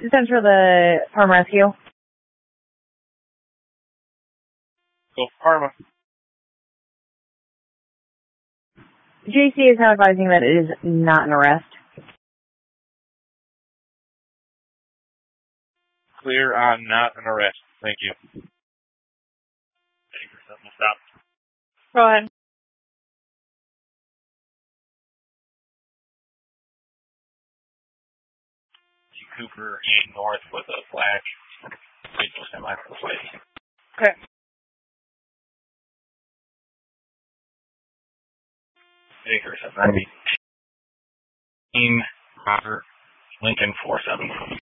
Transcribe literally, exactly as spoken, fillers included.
Send for the Parma rescue. Go Parma. J C is now advising that it is not an arrest. Clear on not an arrest. Thank you. Stop. Go ahead. Cooper heading north with a flash. Signal semi way. Okay. Acres at ninety. Robert Lincoln four seven.